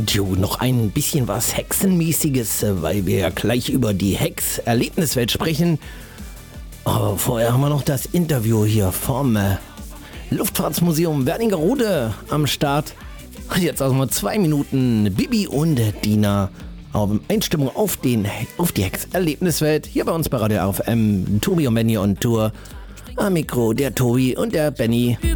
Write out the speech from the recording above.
Jo, noch ein bisschen was Hexenmäßiges, weil wir ja gleich über die Hex-Erlebniswelt sprechen. Aber vorher haben wir noch das Interview hier vom Luftfahrtsmuseum Wernigerode am Start. Und jetzt also mal 2 Minuten Bibi und Dina. Einstimmung auf die Hex-Erlebniswelt. Hier bei uns bei Radio RFM. Tobi und Benny on Tour. Am Mikro der Tobi und der Benny.